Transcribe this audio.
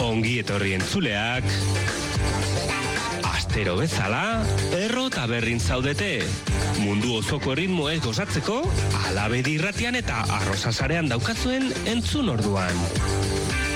Ongi etorri entzuleak. Astero bezala, erro eta berrin zaudete. Mundu osoko erritmoez gozatzeko, Alabedi irratian eta Arrosa sarean daukazuen entzun orduan.